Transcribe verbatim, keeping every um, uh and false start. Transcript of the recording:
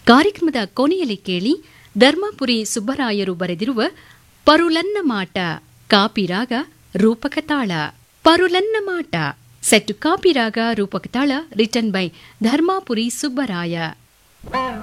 ಕಾರ್ಯಕ್ರಮದ ಕೊನೆಯಲ್ಲಿ ಕೇಳಿ ಧರ್ಮಪುರಿ ಸುಬ್ಬರಾಯರು ಬರೆದಿರುವ ಪರುಲನ್ನ ಮಾಟ ಕಾಪಿರಾಗ ರೂಪಕತಾಳ. ಪರುಲನ್ನ ಮಾಟ set Kapi raga ರೂಪಕತಾಳ written by Dharmapuri Subbaraya.